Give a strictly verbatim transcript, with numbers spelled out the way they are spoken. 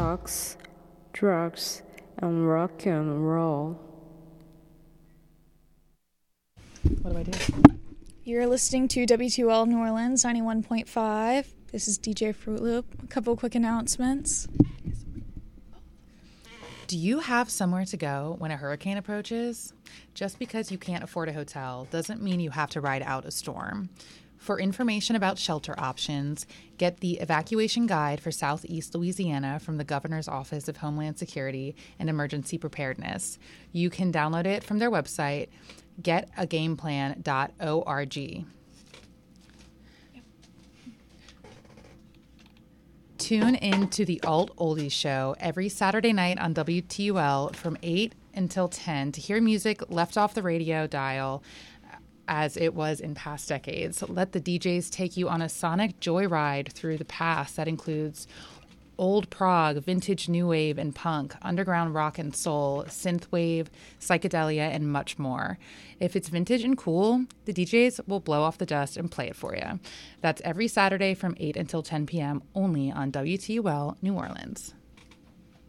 sex, drugs, and rock and roll. What do I do? You're listening to W two L New Orleans ninety-one point five. This is D J Fruit Loop. A couple quick announcements. Do you have somewhere to go when a hurricane approaches? Just because you can't afford a hotel doesn't mean you have to ride out a storm. For information about shelter options, get the evacuation guide for Southeast Louisiana from the Governor's Office of Homeland Security and Emergency Preparedness. You can download it from their website, get a game plan dot org. Tune in to the Alt Oldies Show every Saturday night on W T U L from eight until ten to hear music left off the radio dial as it was in past decades. Let the D Js take you on a sonic joyride through the past that includes old prog, vintage new wave and punk, underground rock and soul, synthwave, psychedelia, and much more. If it's vintage and cool, the D Js will blow off the dust and play it for you. That's every Saturday from eight until ten p.m. only on W T U L New Orleans.